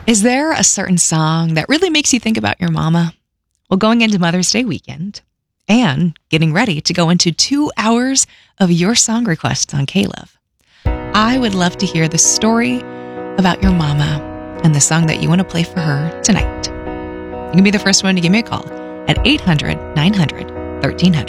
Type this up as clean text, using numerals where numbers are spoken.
Is there a certain song that really makes you think about your mama? Well, going into Mother's Day weekend and getting ready to go into 2 hours of your song requests on K-Love, I would love to hear the story about your mama and the song that you want to play for her tonight. You can be the first one to give me a call at 800-900-1300.